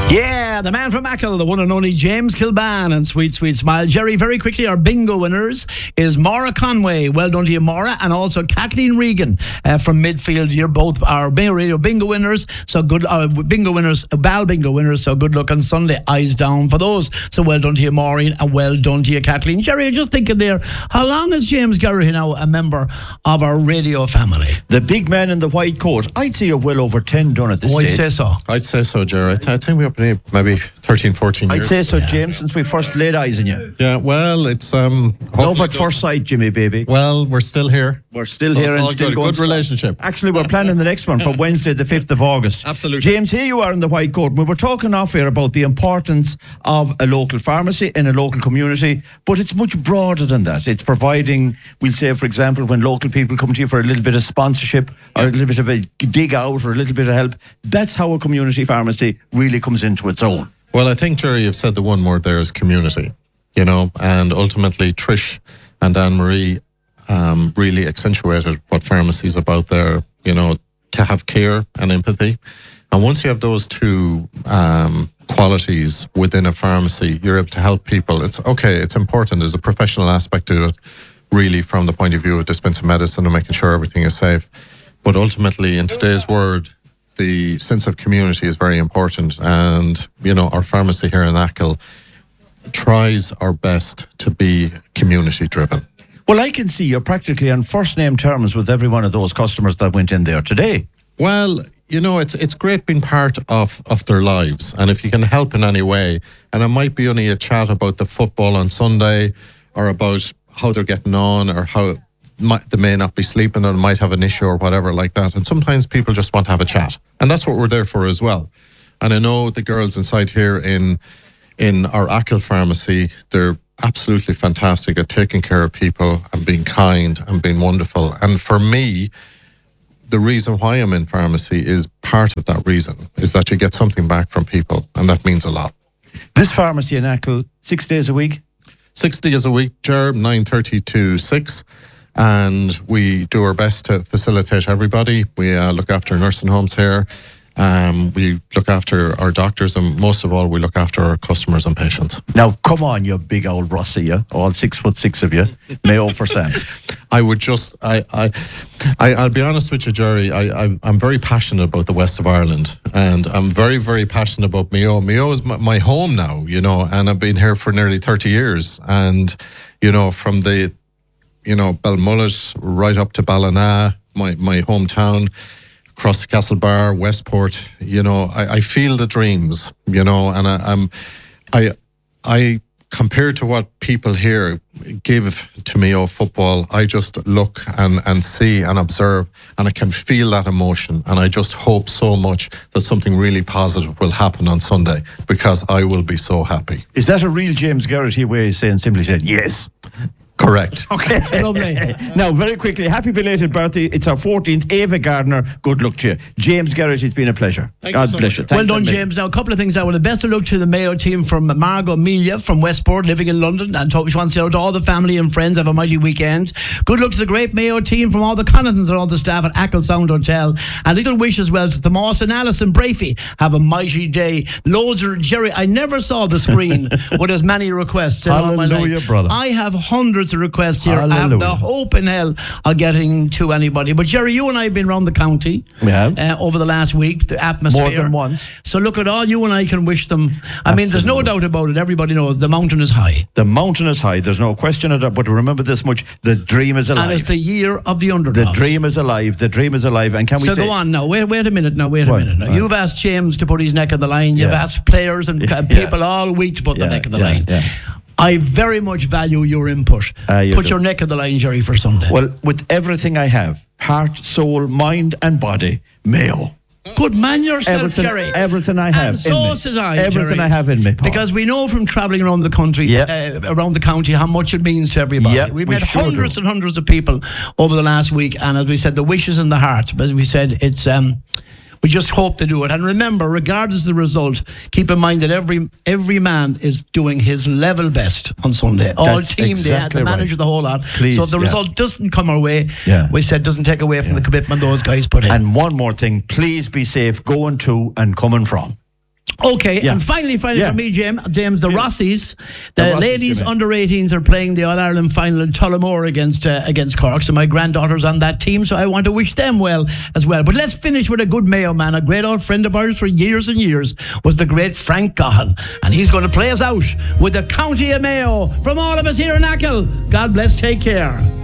Yeah, the man from Achill, the one and only James Kilban, and Sweet Sweet Smile. Jerry, very quickly, our bingo winners is Maura Conway. Well done to you, Maura, and also Kathleen Regan from Midfield. You're both our radio bingo winners. So good, bingo winners, Bal bingo winners. So good luck on Sunday. Eyes down for those. So well done to you, Maureen, and well done to you, Kathleen. Jerry, I'm just thinking there, how long is James Garrity now a member of our radio family? The big man in the white coat. I'd say you're well over 10 done at this stage. I'd say so, Jerry. I think we're up in maybe 13, 14 years. I'd say so, James, since we first laid eyes on you. Yeah, well, it's... love at first sight, Jimmy, baby. Well, we're still here. We're still so here. It's and all still good. Good relationship. Actually, we're planning the next one for Wednesday, the 5th of August. Absolutely. James, here you are in the white coat. We were talking off here about the importance of a local pharmacy in a local community, but it's much broader than that. It's providing, we'll say, for example, when local people come to you for a little bit of sponsorship or a little bit of a dig out or a little bit of help, that's how a community pharmacy really comes into its own. Well, I think, Jerry, you've said the one word there is community, and ultimately Trish and Anne-Marie really accentuated what pharmacy is about there, to have care and empathy. And once you have those two qualities within a pharmacy, you're able to help people. It's important. There's a professional aspect to it, really, from the point of view of dispensing medicine and making sure everything is safe. But ultimately, in today's world, the sense of community is very important. And, our pharmacy here in Achill tries our best to be community driven. Well, I can see you're practically on first name terms with every one of those customers that went in there today. Well, it's great being part of their lives. And if you can help in any way, and it might be only a chat about the football on Sunday or about how they're getting on or how they may not be sleeping or might have an issue or whatever like that. And sometimes people just want to have a chat. And that's what we're there for as well. And I know the girls inside here in our Achill pharmacy, they're absolutely fantastic at taking care of people and being kind and being wonderful. And for me, the reason why I'm in pharmacy is part of that reason, is that you get something back from people, and that means a lot. This pharmacy in Achill, 6 days a week? 6 days a week, Gerb, 9:30 to 6. And we do our best to facilitate everybody. We look after nursing homes here. We look after our doctors, and most of all, we look after our customers and patients. Now, come on, you big old Rossi, you, all 6'6" of you. Mayo for Sam. I would just, I'll be honest with you, Jerry. I'm very passionate about the west of Ireland, and I'm very, very passionate about Mayo. Mayo is my home now, and I've been here for nearly 30 years. And, from the, Belmullet right up to Ballina, my hometown, across the Castlebar, Westport, I feel the dreams, and I compared to what people here give to Mayo football, I just look and see and observe, and I can feel that emotion, and I just hope so much that something really positive will happen on Sunday, because I will be so happy. Is that a real James Garrity way of simply saying yes? Correct. Okay. Lovely. Now, very quickly, happy belated birthday. It's our 14th. Ava Gardner, good luck to you. James Garrity, it's been a pleasure. God bless you. Well done, James. Now, a couple of things. I want the best of luck to the Mayo team from Margot Amelia from Westport, living in London, and she wants to know to all the family and friends, have a mighty weekend. Good luck to the great Mayo team from all the Connachtons and all the staff at Achill Sound Hotel. And little wish as well to Tomas and Alison Brafey. Have a mighty day. Loads of Jerry. I never saw the screen with as many requests. Hallelujah, brother. I have hundreds of requests here. Hallelujah. I have no hope in hell of getting to anybody. But Jerry, you and I have been around the county over the last week, the atmosphere. More than once. So look at all you and I can wish them. I mean, there's no doubt about it. Everybody knows the mountain is high. The mountain is high. There's no question of that. But remember this much, the dream is alive. And it's the year of the underdogs. The dream is alive. The dream is alive. And can we say... So go on now. Wait a minute now. You've asked James to put his neck on the line. You've asked players and people all week to put the neck on the line. Yeah. I very much value your input. Put your neck on the line, Jerry, for Sunday. Well, with everything I have, heart, soul, mind and body, Mayo. Good man yourself, Jerry. Everything I have and so says I, everything Jerry. I have in me, Paul. Because we know from travelling around the country, around the county, how much it means to everybody. We've met hundreds and hundreds of people over the last week, and as we said, the wish is in the heart. But as we said, it's... we just hope to do it. And remember, regardless of the result, keep in mind that every man is doing his level best on Sunday. All team, the manager, the whole lot. Please, so if the result doesn't come our way, we said doesn't take away from the commitment those guys put in. And one more thing, please be safe going to and coming from. Okay, Yeah. and finally Yeah. for me, James, the Rossies, the Rossies, ladies Jimmy. under 18s are playing the All-Ireland final in Tullamore against Cork, so my granddaughter's on that team, so I want to wish them well as well. But let's finish with a good Mayo man, a great old friend of ours for years and years, was the great Frank Gahan, and he's going to play us out with the County of Mayo from all of us here in Achill. God bless, take care.